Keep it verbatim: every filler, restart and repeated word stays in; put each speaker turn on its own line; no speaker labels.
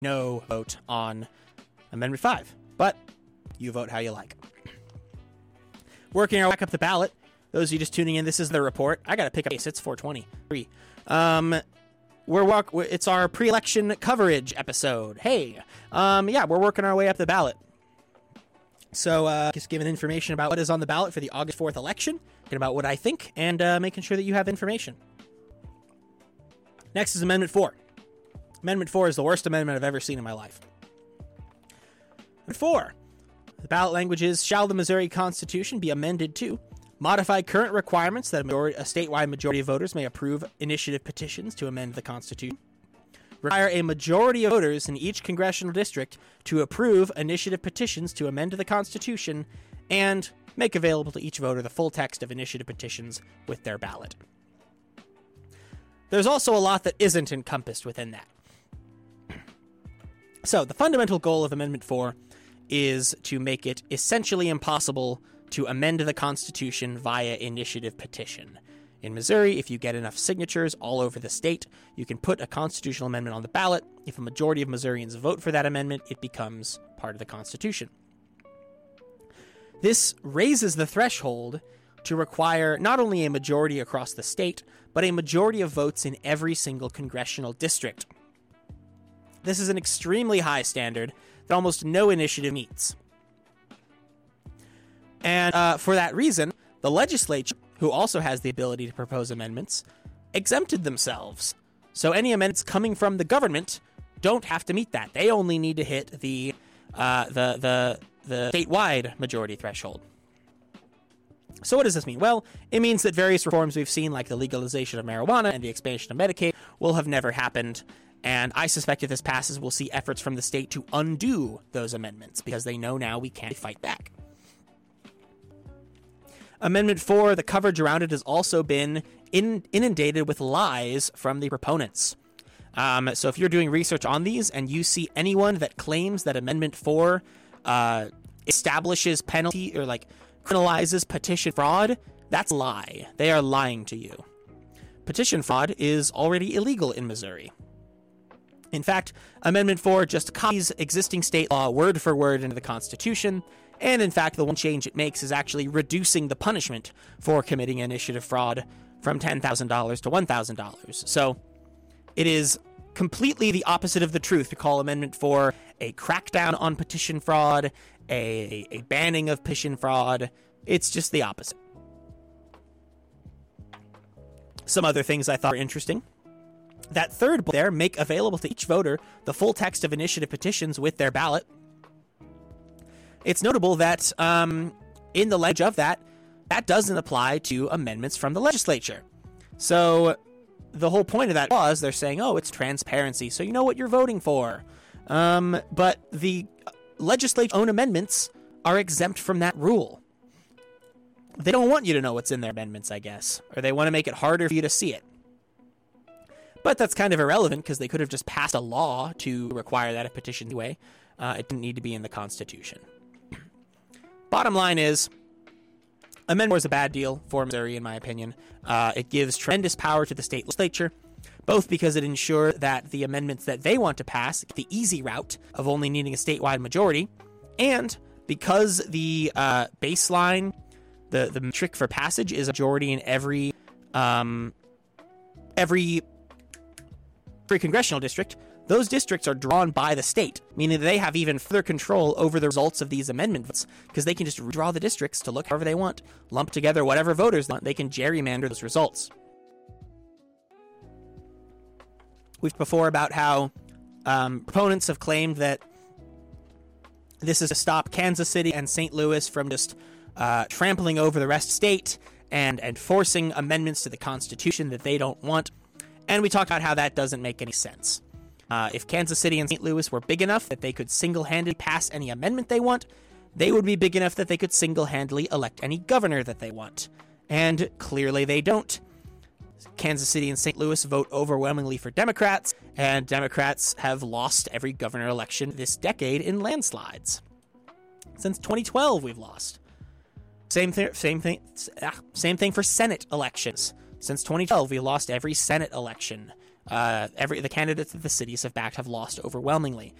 no vote on Amendment five, but you vote how you like. Working our way back up the ballot, those of you just tuning in, this is the report. I got to pick up pace. It's four twenty-three. Um, we're walk. It's our pre-election coverage episode. Hey, um, yeah, we're working our way up the ballot. So, uh, just giving information about what is on the ballot for the August fourth election, and about what I think, and uh, making sure that you have information. Next is Amendment four. Amendment four is the worst amendment I've ever seen in my life. Amendment four. The ballot language is, shall the Missouri Constitution be amended to modify current requirements that a, majority, a statewide majority of voters may approve initiative petitions to amend the Constitution, require a majority of voters in each congressional district to approve initiative petitions to amend the Constitution, and make available to each voter the full text of initiative petitions with their ballot. There's also a lot that isn't encompassed within that. So, the fundamental goal of Amendment four is to make it essentially impossible to amend the Constitution via initiative petition. In Missouri, if you get enough signatures all over the state, you can put a constitutional amendment on the ballot. If a majority of Missourians vote for that amendment, it becomes part of the Constitution. This raises the threshold to require not only a majority across the state, but a majority of votes in every single congressional district. This is an extremely high standard that almost no initiative meets. And uh, for that reason, the legislature, who also has the ability to propose amendments, exempted themselves. So any amendments coming from the government don't have to meet that. They only need to hit the uh, the the the statewide majority threshold. So what does this mean? Well, it means that various reforms we've seen, like the legalization of marijuana and the expansion of Medicaid, will have never happened. And I suspect if this passes, we'll see efforts from the state to undo those amendments, because they know now we can't fight back. Amendment four, the coverage around it has also been in, inundated with lies from the proponents. Um, so if you're doing research on these and you see anyone that claims that Amendment four uh, establishes penalty or like criminalizes petition fraud, that's a lie. They are lying to you. Petition fraud is already illegal in Missouri. In fact, Amendment four just copies existing state law word for word into the Constitution. And in fact, the one change it makes is actually reducing the punishment for committing initiative fraud from ten thousand dollars to one thousand dollars. So it is completely the opposite of the truth to call Amendment four a crackdown on petition fraud, a, a banning of petition fraud. It's just the opposite. Some other things I thought were interesting. That third bullet there, make available to each voter the full text of initiative petitions with their ballot. It's notable that um, in the language of that, that doesn't apply to amendments from the legislature. So the whole point of that clause, they're saying, oh, it's transparency, so you know what you're voting for. Um, but the legislature's own amendments are exempt from that rule. They don't want you to know what's in their amendments, I guess, or they want to make it harder for you to see it. But that's kind of irrelevant because they could have just passed a law to require that a petition anyway. Uh, it didn't need to be in the Constitution. Bottom line is, Amendment four is a bad deal for Missouri, in my opinion. Uh, it gives tremendous power to the state legislature, both because it ensures that the amendments that they want to pass, the easy route of only needing a statewide majority, and because the uh, baseline, the, the metric for passage is a majority in every um, every every congressional district, those districts are drawn by the state, meaning that they have even further control over the results of these amendment votes, because they can just redraw the districts to look however they want, lump together whatever voters they want, they can gerrymander those results. We've talked before about how um, proponents have claimed that this is to stop Kansas City and Saint Louis from just uh, trampling over the rest of the state and, and forcing amendments to the Constitution that they don't want. And we talked about how that doesn't make any sense. Uh, if Kansas City and Saint Louis were big enough that they could single-handedly pass any amendment they want, they would be big enough that they could single-handedly elect any governor that they want. And clearly they don't. Kansas City and Saint Louis vote overwhelmingly for Democrats, and Democrats have lost every governor election this decade in landslides. Since twenty twelve, we've lost. Same thing. Same thing. Same thing for Senate elections. Since twenty twelve, we lost every Senate election Uh, every the candidates that the cities have backed have lost overwhelmingly.